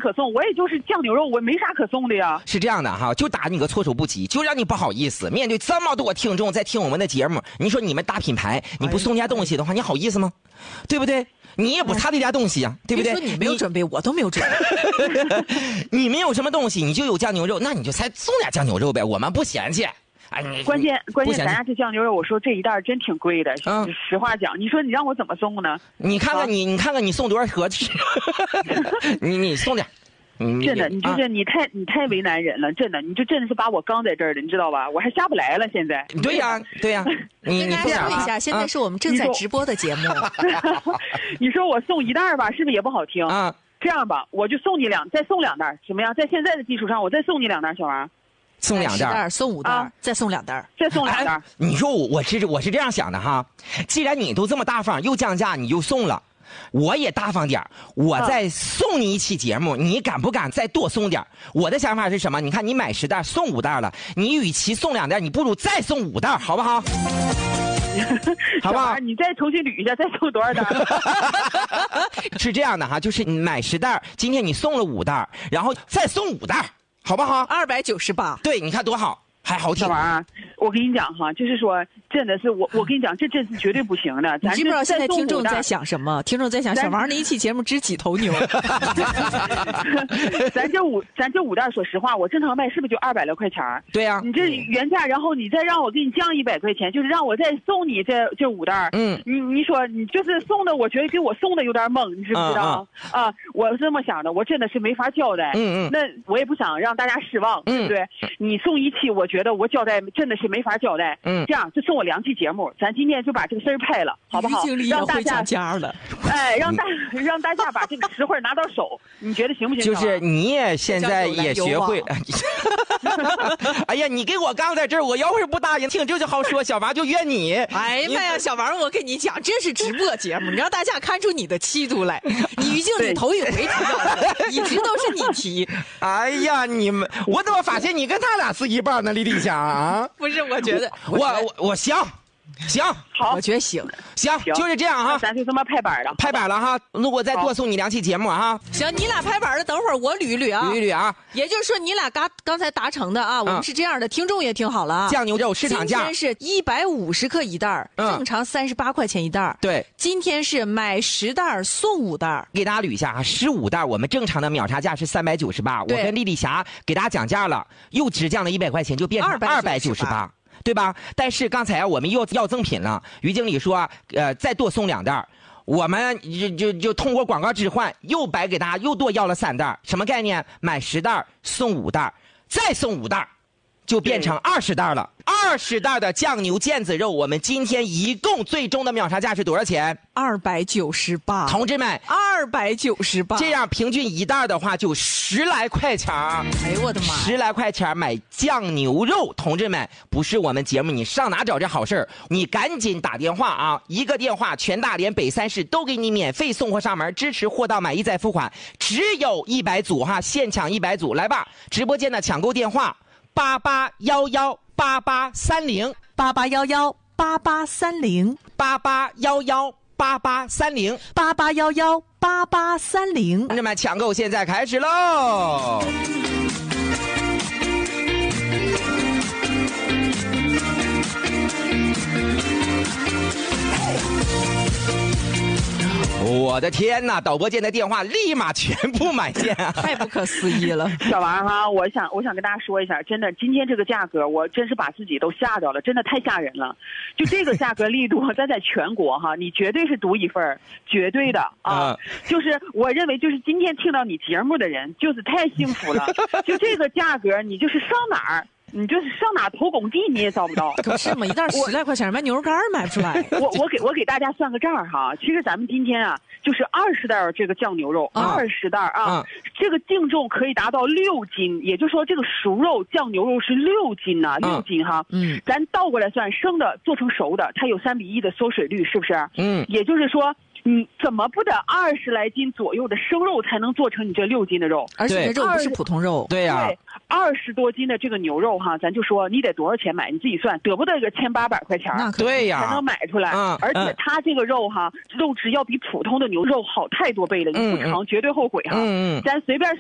可送，我也就是酱牛肉，我没啥可送的呀。 是这样的哈，就打你个措手不及，就让你不好意思。面对这么多听众在听我们的节目，你说你们大品牌，你不送家东西的话，你好意思吗？对不对？你也不差这家东西呀，对不对？ 别说你没有准备，我都没有准备。 你没有什么东西，你就有酱牛肉，那你就才送点酱牛肉呗，我们不嫌弃。哎， 关键咱家这酱牛肉，我说这一袋真挺贵的。实话讲，你说你让我怎么送呢？ 你看看你看看你送多少盒吃？你送点。 真的，你就是你太为难人了，真的，你就真的是把我刚在这儿的，你知道吧？我还下不来了，现在。 对呀， 跟大家说一下，现在是我们正在直播的节目。 你说我送一袋吧，是不是也不好听啊？ 这样吧，我就送你再送2袋，怎么样？在现在的基础上，我再送你2袋，小王。 送2袋， 送5袋，再送2袋， 再送2袋。 你说我是这样想的哈，既然你都这么大方，又降价，你就送了。我也大方点，我再送你一期节目，你敢不敢再多送点？我的想法是什么？你看你买10袋送5袋了，你与其送2袋，你不如再送5袋，好不好？好不好？ 你再重新捋一下，再送多少袋？ 是这样的哈，就是你买10袋，今天你送了5袋，然后再送5袋，好不好 ？298。 对，你看多好。还好听。 小王，我跟你讲哈，就是说，真的是我跟你讲，这是绝对不行的。 你知不知道现在听众在想什么？听众在想，小王那一期节目值几头牛？ 咱这5袋，说实话，我正常卖是不是就200来块钱？ 对呀。 你这原价，然后你再让我给你降100块钱，就是让我再送你这5袋。你说你就是送的，我觉得给我送的有点猛，你知不知道？我是这么想的，我真的是没法交代。那我也不想让大家失望，对不对？你送1期，我觉得我交代真的是没法交代。这样就送我2期节目，咱今天就把这个事儿拍了，好不好？让大家了， 让大家把这个实惠拿到手，你觉得行不行？ 就是你也现在也学会。哎呀，你给我刚在这儿，我要是不答应听，这就好说，小王就怨你。 哎呀妈呀，小王，我跟你讲，这是直播节目，你让大家看出你的气度来。你于静，你头一回提到的，一直都是你提。 哎呀，你们，我怎么发现你跟他俩是一半呢？李丽香啊？ 不是，我觉得我行， 好， 我觉得行， 就是这样哈。 咱就这么拍板了， 拍板了哈。如果再多送你2期节目哈。 行，你俩拍板了，等会儿我捋一捋啊。 捋一捋啊。 也就是说，你俩刚才达成的啊，我们是这样的，听众也听好了啊。 酱牛肉市场价今天是150克一袋，正常38块钱一袋。 对， 今天是买10袋送5袋。 给大家捋一下啊，15袋我们正常的秒杀价是398，我跟丽丽霞给大家讲价了，又只降了100块钱，就变成298。对吧？但是刚才我们又要赠品了，于经理说，再多送2袋，我们就通过广告置换，又白给大家又多要了3袋，什么概念？买10袋送5袋，再送5袋，就变成20袋了。20袋的酱牛腱子肉，我们今天一共最终的秒杀价是多少钱 ？298。 同志们 ，298。 这样平均1袋的话就10来块钱。 哎呦我的妈 ！10来块钱买酱牛肉，同志们，不是我们节目，你上哪找这好事儿？你赶紧打电话啊！一个电话，全大连北3市都给你免费送货上门，支持货到买一再付款，只有100组哈，现抢100组，来吧！直播间的抢购电话8811883088118830，同志们，抢购现在开始喽！我的天哪！导播间的电话立马全部满线， 太不可思议了。 小王哈，我想跟大家说一下，真的，今天这个价格，我真是把自己都吓着了，真的太吓人了。就这个价格力度，咱在全国哈，你绝对是独一份，绝对的啊。就是我认为，就是今天听到你节目的人，就是太幸福了。就这个价格，你就是上哪儿？你就是上哪投工地你也找不到， 可是嘛，一袋10来块钱买牛肉干买不出来。 我给大家算个账哈，其实咱们今天啊，就是20袋这个酱牛肉，20袋啊，这个净重可以达到6斤，也就是说这个熟肉酱牛肉是6斤呐，6斤哈。咱倒过来算，生的做成熟的，它有3:1的缩水率，是不是？也就是说。你怎么不得20来斤左右的生肉才能做成你这6斤的肉？ 而且这肉不是普通肉。 对呀。 对，20多斤的这个牛肉哈，咱就说你得多少钱买？你自己算，得不得个1800块钱？ 对呀， 才能买出来。而且它这个肉哈，肉质要比普通的牛肉好太多倍了，你不尝绝对后悔哈。咱随便。